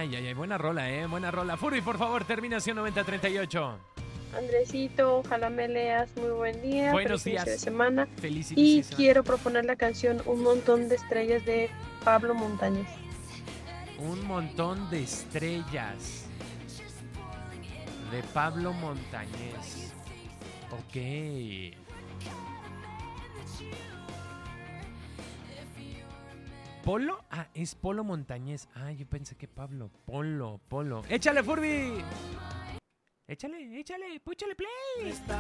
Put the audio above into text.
Ay, buena rola, buena rola. Furby, por favor, terminación 9038. Andresito, ojalá me leas. Muy buen día. Buenos feliz inicio días. de semana. Feliz Y inicio de semana. quiero proponer la canción Un montón de estrellas de Pablo Montañez. Un montón de estrellas de Pablo Montañez. Ok. ¿Polo? Ah, es Polo Montañez. Ah, yo pensé que Pablo. Polo. ¡Échale, Furby! Échale, púchale play.